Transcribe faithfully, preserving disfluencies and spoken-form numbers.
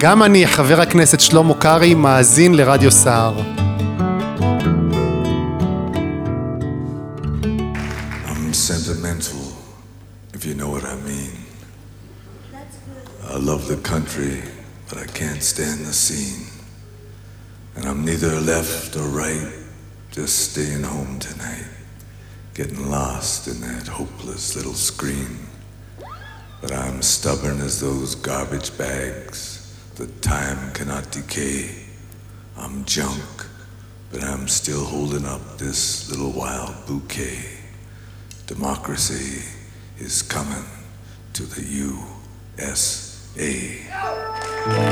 גם אני, חבר הכנסת שלמה קרעי, מאזין לרדיו סער. I'm sentimental, if you know what I mean. I love the country, but I can't stand the scene. And I'm neither left or right, just staying home tonight, getting lost in that hopeless little screen. But I'm stubborn as those garbage bags that time cannot decay. I'm junk, but I'm still holding up this little wild bouquet. Democracy is coming to the U S A.